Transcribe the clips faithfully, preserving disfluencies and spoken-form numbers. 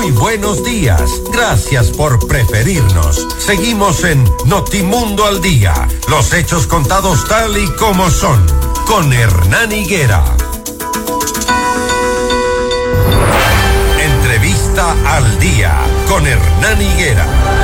Muy buenos días. Gracias por preferirnos. Seguimos en Notimundo al Día. Los hechos contados tal y como son. Con Hernán Higuera. Entrevista al Día. Con Hernán Higuera.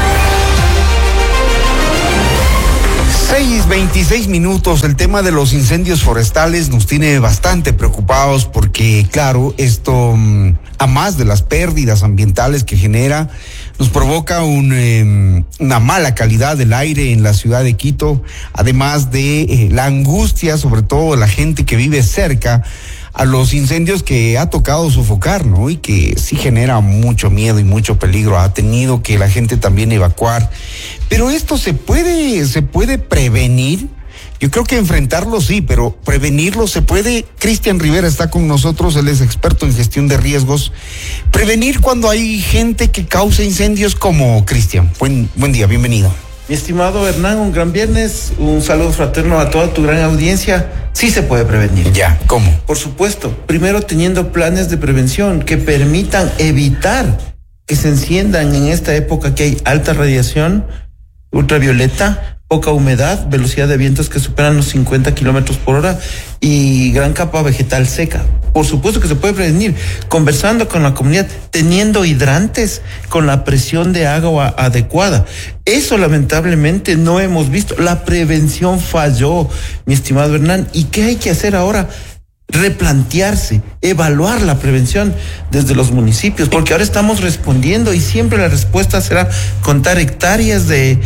seis veintiséis minutos. El tema de los incendios forestales nos tiene bastante preocupados porque, claro, esto, a más de las pérdidas ambientales que genera, nos provoca un, eh, una mala calidad del aire en la ciudad de Quito, además de eh, la angustia, sobre todo de la gente que vive cerca a los incendios que ha tocado sofocar, ¿no? Y que sí genera mucho miedo y mucho peligro. Ha tenido que la gente también evacuar. Pero esto se puede, se puede prevenir. Yo creo que enfrentarlo sí, pero prevenirlo se puede. Cristian Rivera está con nosotros, él es experto en gestión de riesgos. Prevenir cuando hay gente que causa incendios como Cristian. Buen, buen día, bienvenido. Mi estimado Hernán, un gran viernes, un saludo fraterno a toda tu gran audiencia. Sí se puede prevenir. Ya, ¿cómo? Por supuesto, primero teniendo planes de prevención que permitan evitar que se enciendan en esta época que hay alta radiación ultravioleta, poca humedad, velocidad de vientos que superan los cincuenta kilómetros por hora y gran capa vegetal seca. Por supuesto que se puede prevenir conversando con la comunidad, teniendo hidrantes con la presión de agua adecuada. Eso lamentablemente no hemos visto. La prevención falló, mi estimado Hernán. ¿Y qué hay que hacer ahora? Replantearse, evaluar la prevención desde los municipios, porque ahora estamos respondiendo y siempre la respuesta será contar hectáreas de,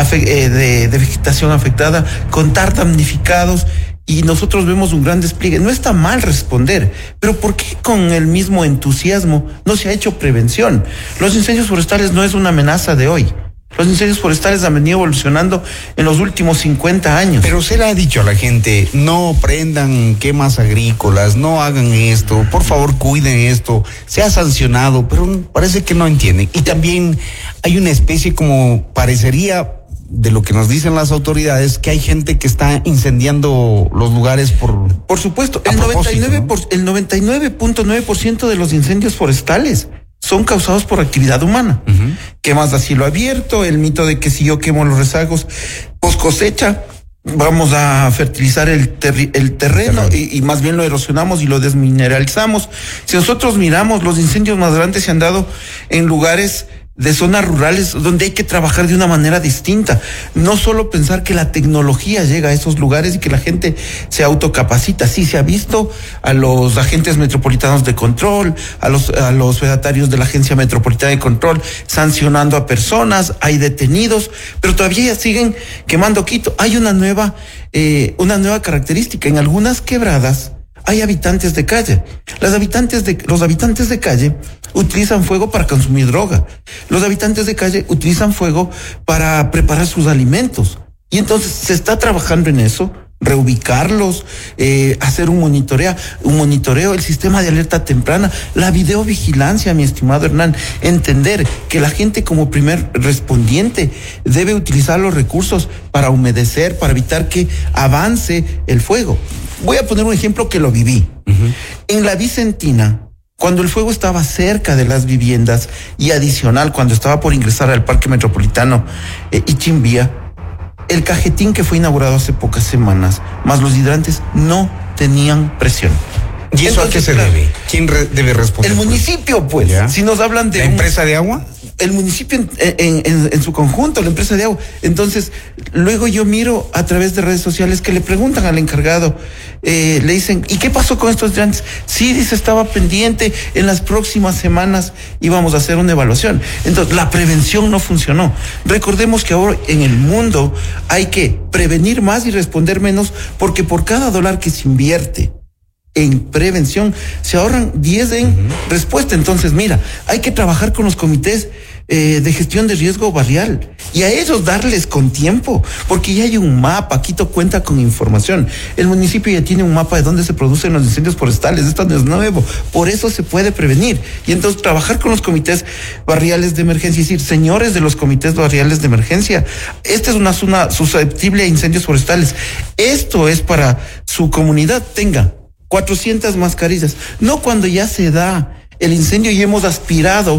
de, de vegetación afectada, contar damnificados, y nosotros vemos un gran despliegue. No está mal responder, pero ¿por qué con el mismo entusiasmo no se ha hecho prevención? Los incendios forestales no es una amenaza de hoy. Los incendios forestales han venido evolucionando en los últimos cincuenta años. Pero se le ha dicho a la gente, no prendan quemas agrícolas, no hagan esto, por favor cuiden esto, se ha sancionado, pero parece que no entienden. Y también hay una especie como parecería, de lo que nos dicen las autoridades, que hay gente que está incendiando los lugares por... Por supuesto, el noventa y nueve por, ¿no? El noventa y nueve punto nueve por ciento de los incendios forestales son causados por actividad humana. Uh-huh. Quemas a cielo abierto, el mito de que si yo quemo los rezagos post cosecha, vamos a fertilizar el, ter- el terreno y, y más bien lo erosionamos y lo desmineralizamos. Si nosotros miramos, los incendios más grandes se han dado en lugares de zonas rurales donde hay que trabajar de una manera distinta. No solo pensar que la tecnología llega a esos lugares y que la gente se autocapacita. Sí, se ha visto a los agentes metropolitanos de control, a los, a los fedatarios de la Agencia Metropolitana de Control sancionando a personas, hay detenidos, pero todavía siguen quemando Quito. Hay una nueva, eh, una nueva característica. En algunas quebradas hay habitantes de calle. Las habitantes de, los habitantes de calle utilizan fuego para consumir droga. Los habitantes de calle utilizan fuego para preparar sus alimentos. Y entonces se está trabajando en eso, reubicarlos, eh, hacer un monitoreo, un monitoreo, el sistema de alerta temprana, la videovigilancia, mi estimado Hernán, entender que la gente como primer respondiente debe utilizar los recursos para humedecer, para evitar que avance el fuego. Voy a poner un ejemplo que lo viví. Uh-huh. En la Vicentina, cuando el fuego estaba cerca de las viviendas y adicional cuando estaba por ingresar al Parque Metropolitano eh, Ichimbía, el cajetín que fue inaugurado hace pocas semanas, más los hidrantes, no tenían presión. ¿Y eso Entonces, a qué se claro, debe? ¿Quién re- debe responder? El municipio, pues. ¿Ya? Si nos hablan de... ¿La empresa un, de agua? El municipio en, en, en, en su conjunto, la empresa de agua. Entonces, luego yo miro a través de redes sociales que le preguntan al encargado, eh, le dicen, ¿y qué pasó con estos hidrantes? Sí, dice, estaba pendiente, en las próximas semanas íbamos a hacer una evaluación. Entonces, la prevención no funcionó. Recordemos que ahora en el mundo hay que prevenir más y responder menos, porque por cada dólar que se invierte en prevención se ahorran diez en uh-huh. respuesta. Entonces, mira, hay que trabajar con los comités eh, de gestión de riesgo barrial y a ellos darles con tiempo, porque ya hay un mapa. Quito cuenta con información. El municipio ya tiene un mapa de dónde se producen los incendios forestales. Esto no es nuevo, por eso se puede prevenir. Y entonces trabajar con los comités barriales de emergencia y decir, señores de los comités barriales de emergencia, esta es una zona susceptible a incendios forestales. Esto es para su comunidad. Tenga cuatrocientas mascarillas, no cuando ya se da el incendio y hemos aspirado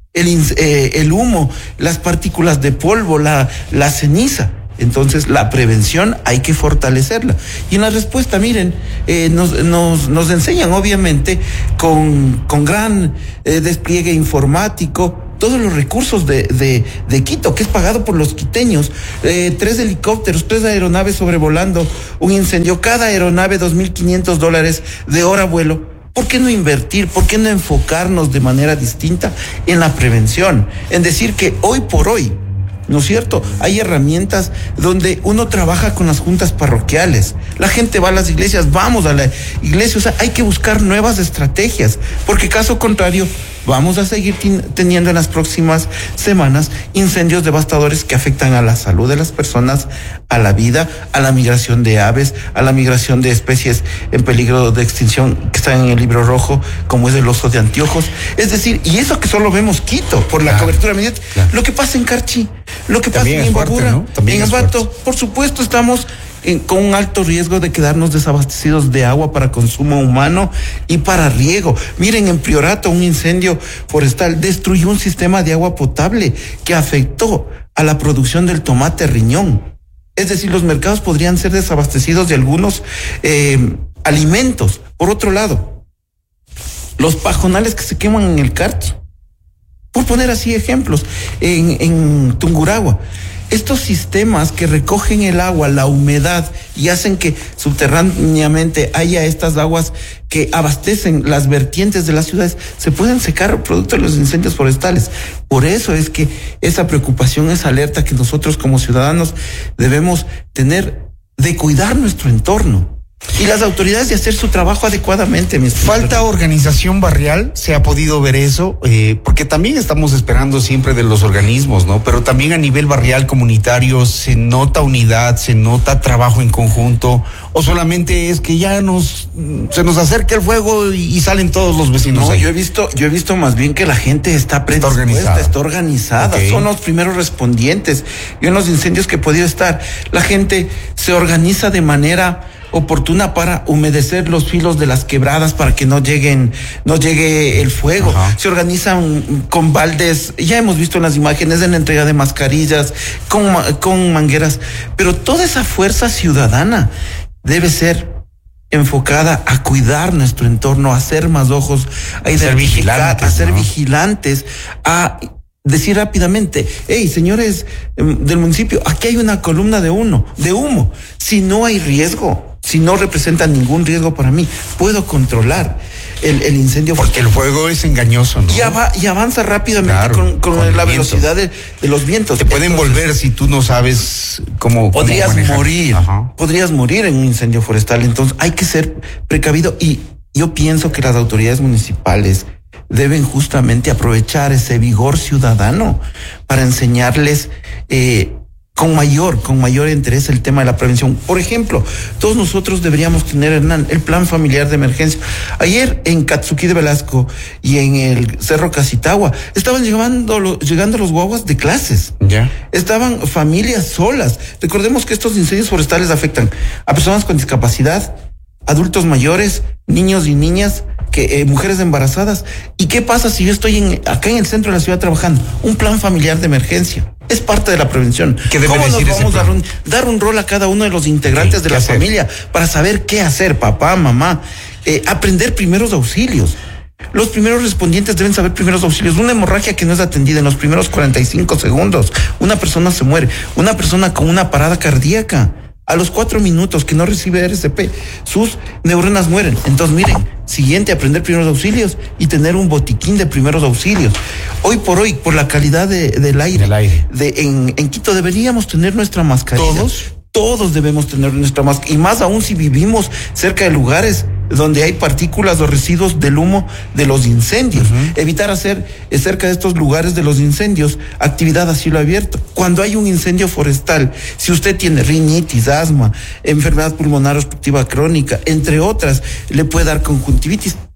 el, eh, el humo, las partículas de polvo, la, la ceniza. Entonces, la prevención hay que fortalecerla. Y en la respuesta, miren, eh, nos, nos, nos enseñan, obviamente, con, con gran eh, despliegue informático, todos los recursos de, de, de Quito, que es pagado por los quiteños. Eh, tres helicópteros, tres aeronaves sobrevolando un incendio, cada aeronave dos mil quinientos dólares de hora vuelo. ¿Por qué no invertir? ¿Por qué no enfocarnos de manera distinta en la prevención? En decir que hoy por hoy, ¿no es cierto? Hay herramientas donde uno trabaja con las juntas parroquiales. La gente va a las iglesias, vamos a la iglesia. O sea, hay que buscar nuevas estrategias, porque caso contrario, vamos a seguir teniendo en las próximas semanas incendios devastadores que afectan a la salud de las personas, a la vida, a la migración de aves, a la migración de especies en peligro de extinción que están en el libro rojo, como es el oso de anteojos. Es decir, y eso que solo vemos Quito por la claro, cobertura mediática, claro. Lo que pasa en Carchi, lo que también pasa en Imbabura, ¿no? En Ambato, por supuesto estamos En, con un alto riesgo de quedarnos desabastecidos de agua para consumo humano y para riego. Miren, en Priorato un incendio forestal destruyó un sistema de agua potable que afectó a la producción del tomate riñón. Es decir, los mercados podrían ser desabastecidos de algunos eh, alimentos. Por otro lado, los pajonales que se queman en el Carchi, por poner así ejemplos, en, en Tungurahua. Estos sistemas que recogen el agua, la humedad y hacen que subterráneamente haya estas aguas que abastecen las vertientes de las ciudades, se pueden secar producto de los incendios forestales. Por eso es que esa preocupación, esa alerta que nosotros como ciudadanos debemos tener de cuidar nuestro entorno. Y las autoridades de hacer su trabajo adecuadamente. Mis Falta organización barrial, se ha podido ver eso, eh, porque también estamos esperando siempre de los organismos, ¿no? Pero también a nivel barrial, comunitario, se nota unidad, se nota trabajo en conjunto, o solamente es que ya nos, se nos acerca el fuego y, y salen todos los vecinos. No, ahí. yo he visto, yo he visto más bien que la gente está predispuesta, está organizada, está organizada. Okay. Son los primeros respondientes. Y en los incendios que he podido estar, la gente se organiza de manera oportuna para humedecer los filos de las quebradas para que no lleguen, no llegue el fuego. Ajá. Se organizan con baldes, ya hemos visto en las imágenes en la entrega de mascarillas, con, con mangueras, pero toda esa fuerza ciudadana debe ser enfocada a cuidar nuestro entorno, a ser más ojos, a, a ser vigilantes, a ser ¿no? vigilantes, a decir rápidamente, hey, señores del municipio, aquí hay una columna de humo, de humo. Si no hay riesgo, si no representa ningún riesgo para mí, puedo controlar el, el incendio. Porque el fuego es engañoso, ¿no? Y, av- y avanza rápidamente claro, con, con, con la velocidad de, de los vientos. Te pueden Entonces, volver si tú no sabes cómo Podrías cómo morir, Ajá. podrías morir en un incendio forestal. Entonces hay que ser precavido y yo pienso que las autoridades municipales deben justamente aprovechar ese vigor ciudadano para enseñarles eh, con mayor, con mayor interés el tema de la prevención. Por ejemplo, todos nosotros deberíamos tener, Hernán, el plan familiar de emergencia. Ayer en Katsuki de Velasco y en el Cerro Casitagua estaban llegando, llegando los guaguas de clases. Ya. Yeah. Estaban familias solas. Recordemos que estos incendios forestales afectan a personas con discapacidad, adultos mayores, niños y niñas, que eh, mujeres embarazadas. ¿Y qué pasa si yo estoy en, acá en el centro de la ciudad trabajando? Un plan familiar de emergencia. Es parte de la prevención. ¿Qué debe ¿Cómo decir nos vamos ese a dar un, dar un rol a cada uno de los integrantes de la hacer? familia para saber qué hacer, papá, mamá? Eh, aprender primeros auxilios. Los primeros respondientes deben saber primeros auxilios. Una hemorragia que no es atendida en los primeros cuarenta y cinco segundos, una persona se muere. Una persona con una parada cardíaca, a los cuatro minutos que no recibe R C P, sus neuronas mueren. Entonces, miren, siguiente, aprender primeros auxilios y tener un botiquín de primeros auxilios. Hoy por hoy, por la calidad de, del aire, del aire. De, en, en Quito deberíamos tener nuestra mascarilla. ¿Todos? Todos debemos tener nuestra mascarilla. Y más aún si vivimos cerca de lugares donde hay partículas o residuos del humo de los incendios. Uh-huh. Evitar hacer eh, cerca de estos lugares de los incendios actividad a cielo abierto. Cuando hay un incendio forestal, si usted tiene rinitis, asma, enfermedad pulmonar obstructiva crónica, entre otras, le puede dar conjuntivitis.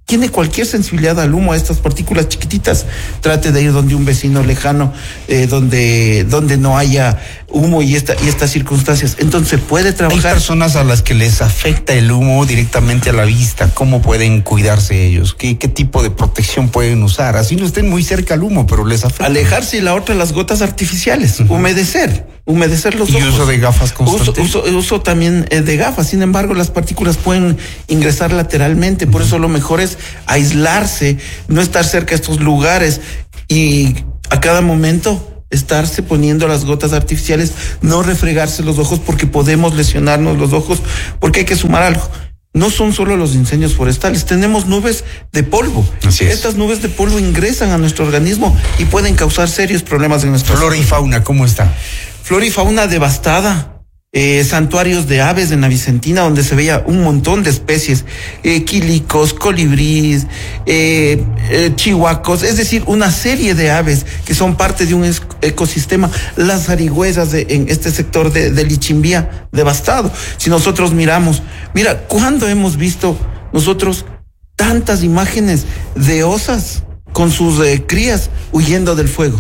tiene cualquier sensibilidad al humo, a estas partículas chiquititas, trate de ir donde un vecino lejano, eh, donde, donde no haya humo y, esta, y estas circunstancias. Entonces puede trabajar. Hay personas a las que les afecta el humo directamente a la vista. ¿Cómo pueden cuidarse ellos? ¿Qué, qué tipo de protección pueden usar? Así no estén muy cerca al humo, pero les afecta. Alejarse, y la otra, las gotas artificiales. Uh-huh. Humedecer. Humedecer los y ojos. Y uso de gafas constantes. Uso, uso, uso también eh, de gafas. Sin embargo, las partículas pueden ingresar lateralmente. Por uh-huh. eso lo mejor es aislarse, no estar cerca de estos lugares y a cada momento estarse poniendo las gotas artificiales, no refregarse los ojos porque podemos lesionarnos los ojos, porque hay que sumar algo. No son solo los incendios forestales, tenemos nubes de polvo. Así es. Estas nubes de polvo ingresan a nuestro organismo y pueden causar serios problemas en nuestra flora y fauna. ¿Cómo está? Flora y fauna devastada. Eh, santuarios de aves en la Vicentina, donde se veía un montón de especies, eh, quilicos, colibríes, eh, eh, chihuacos, es decir, una serie de aves que son parte de un es- ecosistema, las zarigüeyas de, en este sector de, de Lichimbía, devastado. Si nosotros miramos, mira, ¿cuándo hemos visto nosotros tantas imágenes de osas con sus eh, crías huyendo del fuego?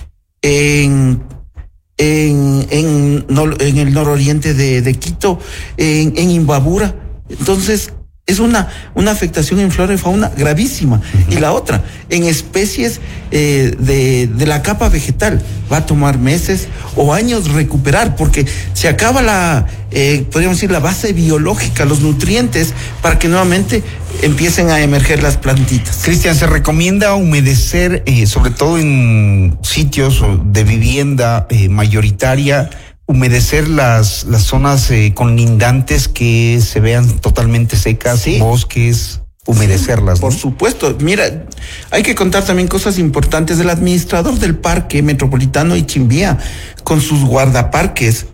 En En, en, en el nororiente de, de Quito, en, en Imbabura. Entonces, es una, una afectación en flora y fauna gravísima. Uh-huh. Y la otra, en especies eh, de, de la capa vegetal, va a tomar meses o años recuperar, porque se acaba la, eh, podríamos decir, la base biológica, los nutrientes, para que nuevamente empiecen a emerger las plantitas. Cristian, se recomienda humedecer, eh, sobre todo en sitios de vivienda eh, mayoritaria, humedecer las, las zonas eh, colindantes que se vean totalmente secas, sí. Bosques, humedecerlas. Sí, por ¿no? supuesto. Mira, hay que contar también cosas importantes del administrador del Parque Metropolitano Ichimbía, con sus guardaparques.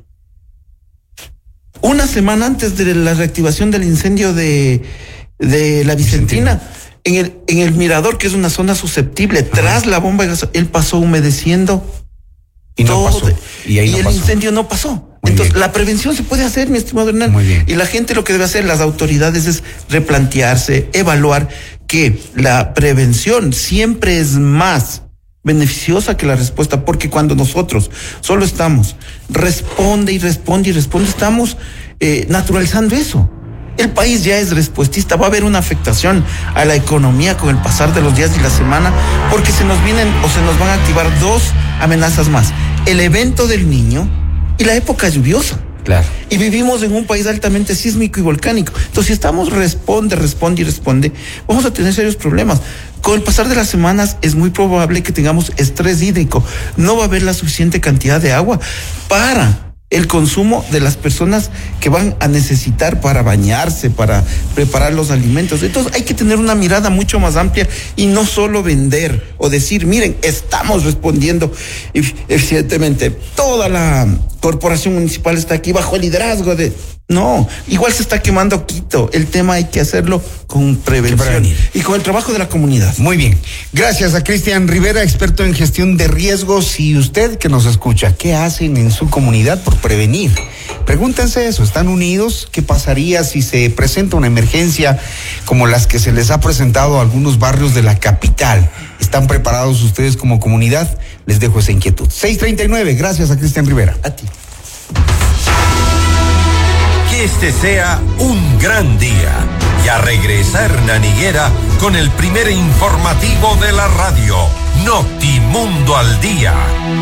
Una semana antes de la reactivación del incendio de, de la Vicentina, Vicentina. En el, en el mirador, que es una zona susceptible, ajá, tras la bomba de gas, él pasó humedeciendo. Y no pasó. Y, ahí y no el pasó. incendio no pasó. Muy Entonces, bien. La prevención se puede hacer, mi estimado Hernán. Muy bien. Y la gente lo que debe hacer, las autoridades, es replantearse, evaluar que la prevención siempre es más beneficiosa que la respuesta, porque cuando nosotros solo estamos responde y responde y responde, estamos eh, naturalizando eso. El país ya es respuestista, va a haber una afectación a la economía con el pasar de los días y la semana, porque se nos vienen o se nos van a activar dos amenazas más: el evento del Niño y la época lluviosa. Claro. Y vivimos en un país altamente sísmico y volcánico. Entonces, si estamos responde, responde y responde, vamos a tener serios problemas. Con el pasar de las semanas es muy probable que tengamos estrés hídrico. No va a haber la suficiente cantidad de agua para el consumo de las personas que van a necesitar para bañarse, para preparar los alimentos. Entonces hay que tener una mirada mucho más amplia y no solo vender o decir, miren, estamos respondiendo eficientemente. Toda la corporación municipal está aquí bajo el liderazgo de... No, igual se está quemando Quito. El tema hay que hacerlo con prevención y con el trabajo de la comunidad. Muy bien. Gracias a Cristian Rivera, experto en gestión de riesgos. Y usted que nos escucha, ¿qué hacen en su comunidad por prevenir? Pregúntense eso. ¿Están unidos? ¿Qué pasaría si se presenta una emergencia como las que se les ha presentado a algunos barrios de la capital? ¿Están preparados ustedes como comunidad? Les dejo esa inquietud. seis treinta y nueve. Gracias a Cristian Rivera. A ti. Que este sea un gran día. Y a regresar Naniguera con el primer informativo de la radio, Notimundo al Día.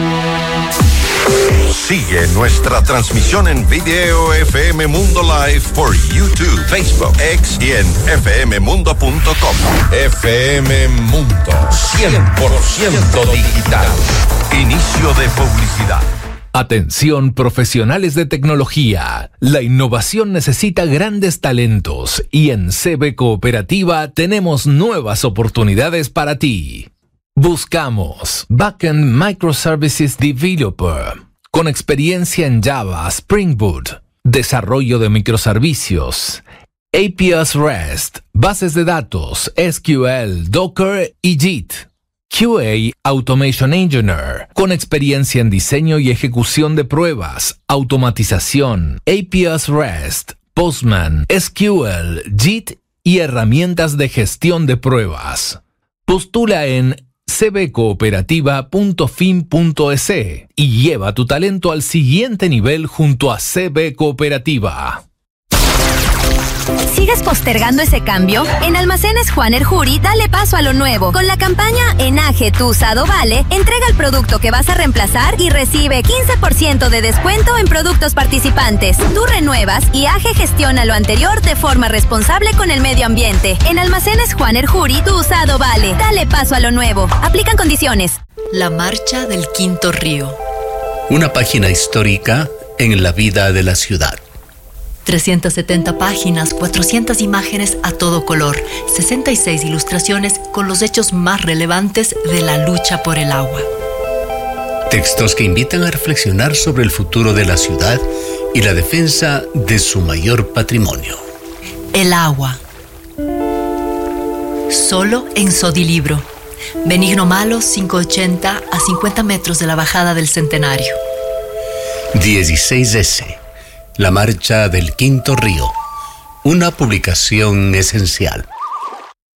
Sigue nuestra transmisión en video F M Mundo Live por YouTube, Facebook, X y en f m mundo punto com. F M Mundo, cien por ciento digital. Inicio de publicidad. Atención, profesionales de tecnología. La innovación necesita grandes talentos y en C B Cooperativa tenemos nuevas oportunidades para ti. Buscamos Backend Microservices Developer con experiencia en Java, Spring Boot, desarrollo de microservicios, A P I REST, bases de datos, S Q L, Docker y Git. Q A Automation Engineer, con experiencia en diseño y ejecución de pruebas, automatización, A P I REST, Postman, S Q L, Git y herramientas de gestión de pruebas. Postula en c b cooperativa punto fin punto e s y lleva tu talento al siguiente nivel junto a C B Cooperativa. ¿Sigues postergando ese cambio? En Almacenes Juan Erjuri, dale paso a lo nuevo. Con la campaña Enaje tu usado vale, entrega el producto que vas a reemplazar y recibe quince por ciento de descuento en productos participantes. Tú renuevas y A G E gestiona lo anterior de forma responsable con el medio ambiente. En Almacenes Juan Erjuri, tu usado vale. Dale paso a lo nuevo. Aplican condiciones. La Marcha del Quinto Río. Una página histórica en la vida de la ciudad. trescientas setenta páginas, cuatrocientas imágenes a todo color, sesenta y seis ilustraciones con los hechos más relevantes de la lucha por el agua. Textos que invitan a reflexionar sobre el futuro de la ciudad y la defensa de su mayor patrimonio. El agua. Solo en Sodilibro. Benigno Malo, quinientos ochenta a cincuenta metros de la bajada del Centenario. dieciséis ese. La Marcha del Quinto Río, una publicación esencial.